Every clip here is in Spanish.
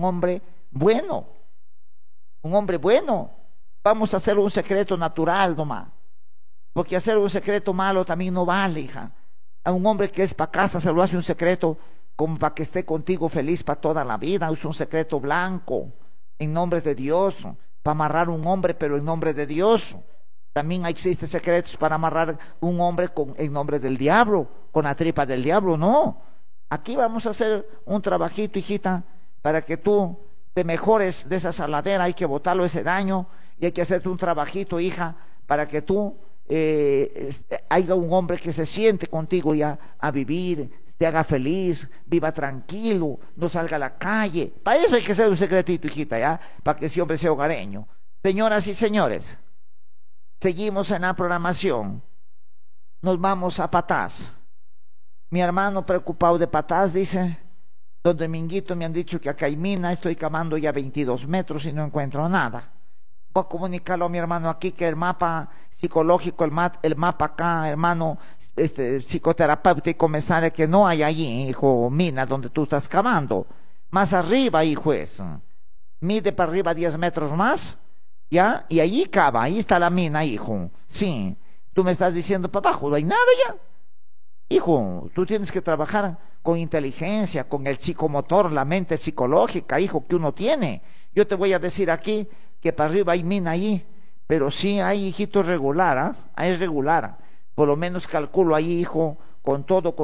un hombre bueno. Un hombre bueno. Vamos a hacer un secreto natural nomás. Porque hacer un secreto malo también no vale, hija. A un hombre que es para casa se lo hace un secreto como para que esté contigo feliz para toda la vida. Es un secreto blanco, en nombre de Dios, para amarrar un hombre, pero en nombre de Dios. También existen secretos para amarrar un hombre en nombre del diablo, con la tripa del diablo. No, aquí vamos a hacer un trabajito, hijita, para que tú te mejores de esa saladera. Hay que botarlo ese daño y hay que hacerte un trabajito, hija, para que tú haya un hombre que se siente contigo ya a vivir, te haga feliz, viva tranquilo, no salga a la calle. Para eso hay que hacer un secretito, hijita, ya, para que ese hombre sea hogareño. Señoras y señores, seguimos en la programación. Nos vamos a Patás. Mi hermano preocupado de Patás dice: don Dominguito, me han dicho que acá hay mina, estoy cavando ya 22 metros y no encuentro nada. Voy a comunicarlo a mi hermano aquí que el mapa psicológico, el mapa acá, hermano, psicoterapéutico, me sale que no hay allí, hijo, mina donde tú estás cavando. Más arriba, hijo, es. Mide para arriba 10 metros más, ¿ya? Y allí cava, ahí está la mina, hijo. Sí, tú me estás diciendo para abajo, no hay nada ya. Hijo, tú tienes que trabajar con inteligencia, con el psicomotor, la mente psicológica, hijo, que uno tiene. Yo te voy a decir aquí que para arriba hay mina ahí, pero sí hay, hijito, regular, ¿ah? Hay regular. Por lo menos calculo ahí, hijo, con todo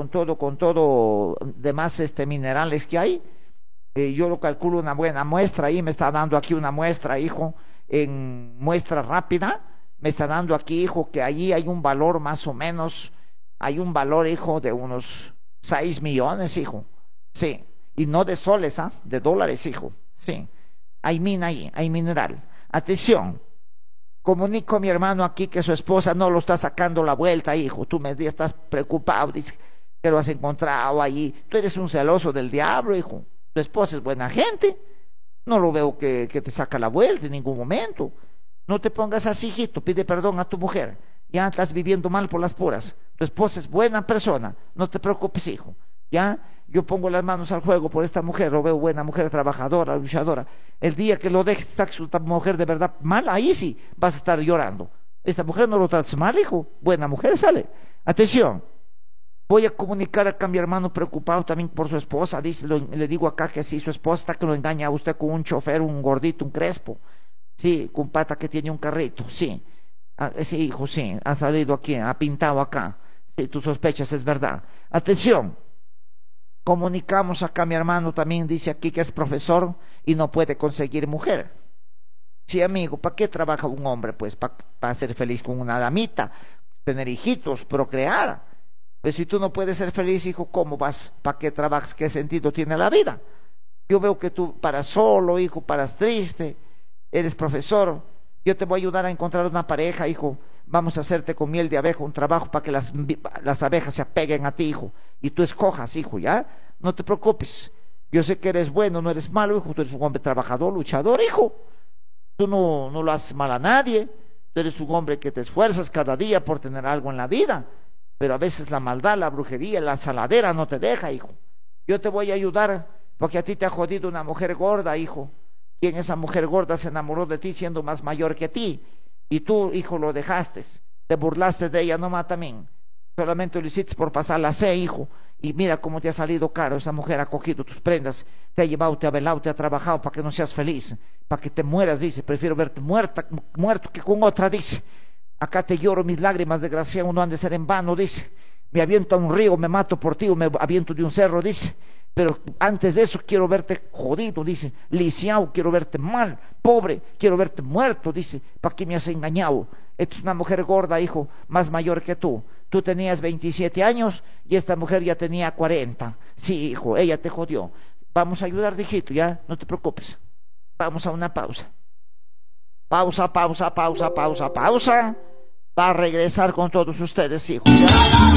demás minerales que hay. Yo lo calculo una buena muestra ahí, me está dando aquí una muestra, hijo, en muestra rápida, me está dando aquí, hijo, que allí hay un valor más o menos, hay un valor, hijo, de unos 6 millones, hijo. Sí, y no de soles, ¿ah? De dólares, hijo. Sí, hay mina ahí, hay mineral. Atención, comunico a mi hermano aquí que su esposa no lo está sacando la vuelta, hijo. Tú me estás preocupado, dice que lo has encontrado ahí. Tú eres un celoso del diablo, hijo. Tu esposa es buena gente. No lo veo que te saca la vuelta en ningún momento. No te pongas así, hijito. Pide perdón a tu mujer. Ya estás viviendo mal por las puras. Tu esposa es buena persona. No te preocupes, hijo. Ya, yo pongo las manos al juego por esta mujer. Lo veo buena mujer, trabajadora, luchadora. El día que lo dejes, saques esta mujer de verdad mal, ahí sí vas a estar llorando. Esta mujer no lo trates mal, hijo. Buena mujer, sale. Atención. Voy a comunicar acá a mi hermano preocupado también por su esposa. Dice, le digo acá que sí, su esposa está que lo engaña a usted con un chofer, un gordito, un crespo. Sí, con pata que tiene un carrito, sí. Sí, hijo, sí, ha salido aquí, ha pintado acá. Sí, tus sospechas es verdad. Atención, comunicamos acá, mi hermano también dice aquí que es profesor y no puede conseguir mujer. Sí, amigo, ¿para qué trabaja un hombre? Pues para ser feliz con una damita, tener hijitos, procrear. Pues si tú no puedes ser feliz, hijo, ¿cómo vas? ¿Para qué trabajas? ¿Qué sentido tiene la vida? Yo veo que tú paras solo, hijo, paras triste, eres profesor. Yo te voy a ayudar a encontrar una pareja, hijo. Vamos a hacerte con miel de abeja un trabajo para que las abejas se apeguen a ti, hijo. Y tú escojas, hijo, ¿ya? No te preocupes. Yo sé que eres bueno, no eres malo, hijo. Tú eres un hombre trabajador, luchador, hijo. Tú no lo haces mal a nadie. Tú eres un hombre que te esfuerzas cada día por tener algo en la vida. Pero a veces la maldad, la brujería, la saladera no te deja, hijo. Yo te voy a ayudar porque a ti te ha jodido una mujer gorda, hijo. Quien esa mujer gorda se enamoró de ti siendo más mayor que ti. Y tú, hijo, lo dejaste. Te burlaste de ella nomás también. Solamente lo hiciste por pasar la C, hijo. Y mira cómo te ha salido caro. Esa mujer ha cogido tus prendas, te ha llevado, te ha velado, te ha trabajado para que no seas feliz. Para que te mueras, dice. Prefiero verte muerto que con otra, dice. Acá te lloro mis lágrimas, desgraciado, no han de ser en vano, dice. Me aviento a un río, me mato por ti, o me aviento de un cerro, dice. Pero antes de eso quiero verte jodido, dice. Lisiado, quiero verte mal, pobre, quiero verte muerto, dice. ¿Para qué me has engañado? Esta es una mujer gorda, hijo, más mayor que tú. Tú tenías 27 años y esta mujer ya tenía 40. Sí, hijo, ella te jodió. Vamos a ayudar, hijito, ya, no te preocupes. Vamos a una pausa. Pausa. Va a regresar con todos ustedes, hijos. ¿Ya?